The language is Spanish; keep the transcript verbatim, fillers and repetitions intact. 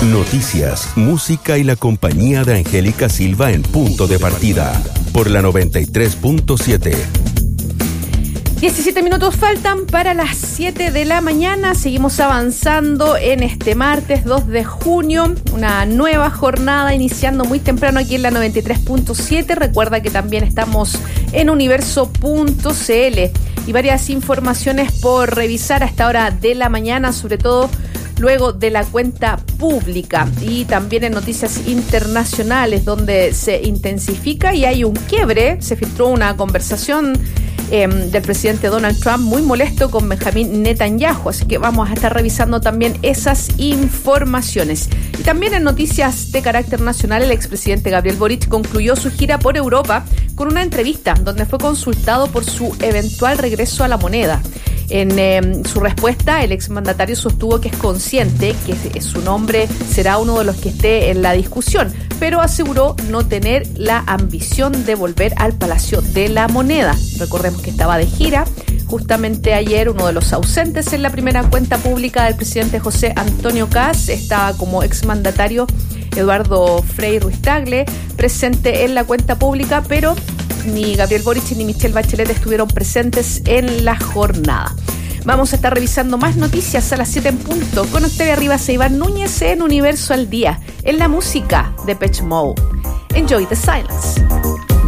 Noticias, música y la compañía de Angélica Silva en Punto de Partida, por la noventa y tres punto siete. diecisiete minutos faltan para las siete de la mañana. Seguimos avanzando en este martes dos de junio. Una nueva jornada iniciando muy temprano aquí en la noventa y tres punto siete. Recuerda que también estamos en universo punto c l. Y varias informaciones por revisar a esta hora de la mañana, sobre todo luego de la cuenta pública, y también en noticias internacionales donde se intensifica y hay un quiebre. Se filtró una conversación eh, del presidente Donald Trump muy molesto con Benjamín Netanyahu, así que vamos a estar revisando también esas informaciones. Y también en noticias de carácter nacional, el expresidente Gabriel Boric concluyó su gira por Europa con una entrevista donde fue consultado por su eventual regreso a la moneda. En eh, su respuesta, el exmandatario sostuvo que es consciente que su nombre será uno de los que esté en la discusión, pero aseguró no tener la ambición de volver al Palacio de la Moneda. Recordemos que estaba de gira. Justamente ayer, uno de los ausentes en la primera cuenta pública del presidente José Antonio Kast estaba como exmandatario Eduardo Frei Ruiz-Tagle, presente en la cuenta pública, pero ni Gabriel Boric ni Michelle Bachelet estuvieron presentes en la jornada. Vamos a estar revisando más noticias a las siete en punto. Con Octavia Rivas e Iván Núñez en Universo al Día, en la música de Depeche Mode. Enjoy the silence.